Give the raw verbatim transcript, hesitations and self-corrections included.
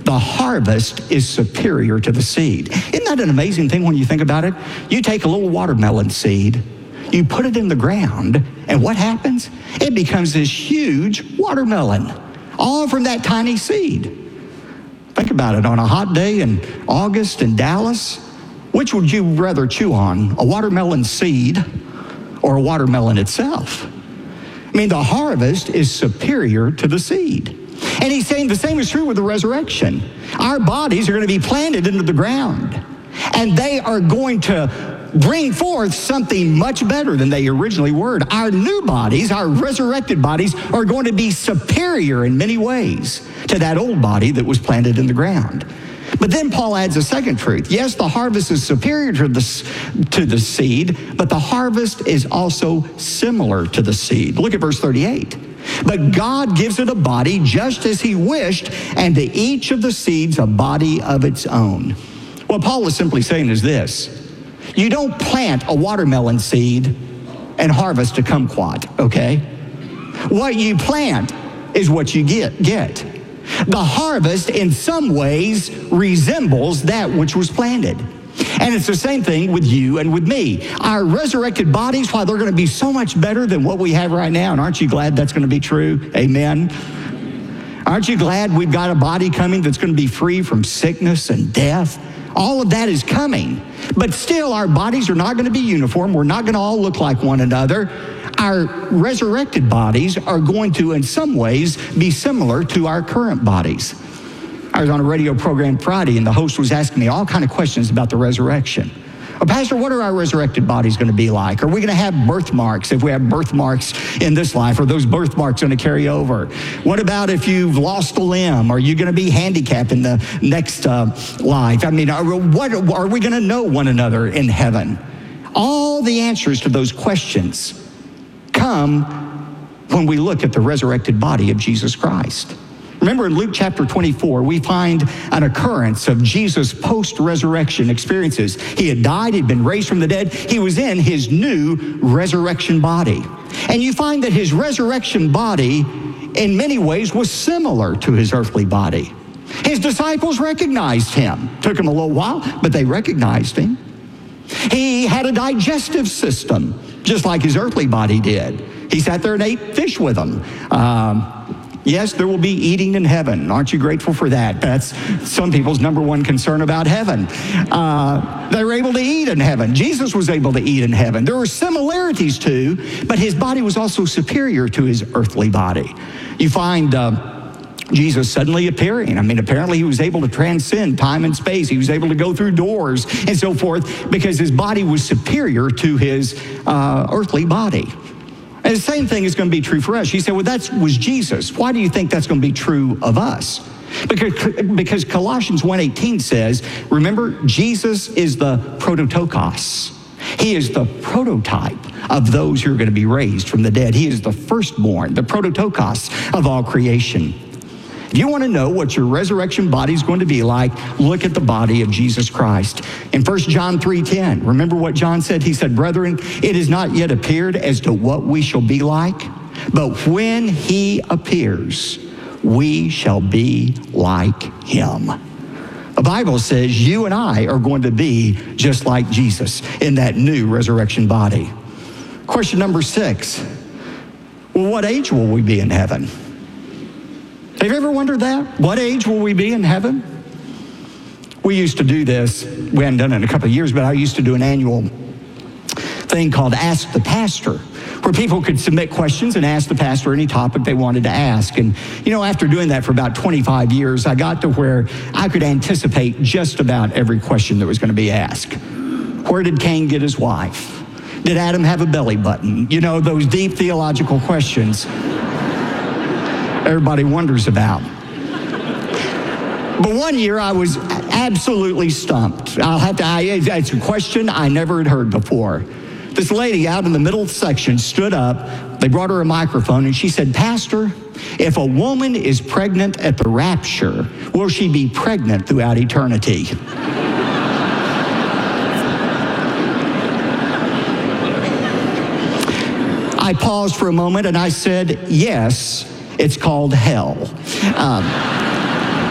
the harvest is superior to the seed. Isn't that an amazing thing when you think about it? You take a little watermelon seed, you put it in the ground, and what happens? It becomes this huge watermelon, all from that tiny seed. Think about it, on a hot day in August in Dallas, which would you rather chew on, a watermelon seed or a watermelon itself? I mean, the harvest is superior to the seed. And he's saying the same is true with the resurrection. Our bodies are going to be planted into the ground, and they are going to bring forth something much better than they originally were. Our new bodies, our resurrected bodies, are going to be superior in many ways to that old body that was planted in the ground. But then Paul adds a second truth. Yes, the harvest is superior to the, to the seed, but the harvest is also similar to the seed. Look at verse thirty-eight. But God gives it a body just as he wished, and to each of the seeds a body of its own. What Paul is simply saying is this. You don't plant a watermelon seed and harvest a kumquat, okay? What you plant is what you get. get. The harvest in some ways resembles that which was planted. And it's the same thing with you and with me. Our resurrected bodies, while they're going to be so much better than what we have right now, and aren't you glad that's going to be true? Amen. Aren't you glad we've got a body coming that's going to be free from sickness and death? All of that is coming. But still, our bodies are not going to be uniform. We're not going to all look like one another. Our resurrected bodies are going to, in some ways, be similar to our current bodies. I was on a radio program Friday, and the host was asking me all kind of questions about the resurrection. Well, Pastor, what are our resurrected bodies going to be like? Are we going to have birthmarks if we have birthmarks in this life? Are those birthmarks going to carry over? What about if you've lost a limb? Are you going to be handicapped in the next uh, life? I mean, are, what, are we going to know one another in heaven? All the answers to those questions come when we look at the resurrected body of Jesus Christ. Remember in Luke chapter twenty-four, we find an occurrence of Jesus' post-resurrection experiences. He had died, he'd been raised from the dead. He was in his new resurrection body. And you find that his resurrection body, in many ways, was similar to his earthly body. His disciples recognized him. Took him a little while, but they recognized him. He had a digestive system, just like his earthly body did. He sat there and ate fish with them. Um, Yes, there will be eating in heaven. Aren't you grateful for that? That's some people's number one concern about heaven. Uh, they were able to eat in heaven. Jesus was able to eat in heaven. There were similarities too, but his body was also superior to his earthly body. You find uh, Jesus suddenly appearing. I mean, apparently he was able to transcend time and space. He was able to go through doors and so forth because his body was superior to his uh, earthly body. And the same thing is going to be true for us. You say, well, that was Jesus. Why do you think that's going to be true of us? Because, because Colossians one eighteen says, remember, Jesus is the prototokos. He is the prototype of those who are going to be raised from the dead. He is the firstborn, the prototokos of all creation. If you want to know what your resurrection body is going to be like, look at the body of Jesus Christ. In First John three ten, remember what John said? He said, brethren, it has not yet appeared as to what we shall be like, but when he appears, we shall be like him. The Bible says you and I are going to be just like Jesus in that new resurrection body. Question number six, well, what age will we be in heaven? Have you ever wondered that? What age will we be in heaven? We used to do this. We hadn't done it in a couple of years, but I used to do an annual thing called Ask the Pastor, where people could submit questions and ask the pastor any topic they wanted to ask. And, you know, after doing that for about twenty-five years, I got to where I could anticipate just about every question that was going to be asked. Where did Cain get his wife? Did Adam have a belly button? You know, those deep theological questions everybody wonders about. But one year I was absolutely stumped. I'll have to, I, it's a question I never had heard before. This lady out in the middle section stood up, they brought her a microphone, and she said, Pastor, if a woman is pregnant at the rapture, will she be pregnant throughout eternity? I paused for a moment and I said, yes. It's called hell. Um,